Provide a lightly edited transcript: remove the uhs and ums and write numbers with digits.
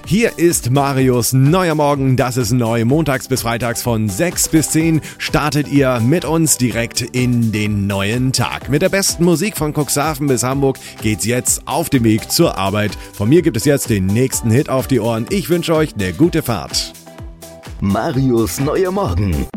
Hier ist Marius neuer Morgen, das ist neu. Montags bis freitags von 6 bis 10 startet ihr mit uns direkt in den neuen Tag. Mit der besten Musik von Cuxhaven bis Hamburg geht's jetzt auf dem Weg zur Arbeit. Von mir gibt es jetzt den nächsten Hit auf die Ohren. Ich wünsche euch eine gute Fahrt. Marius neuer Morgen.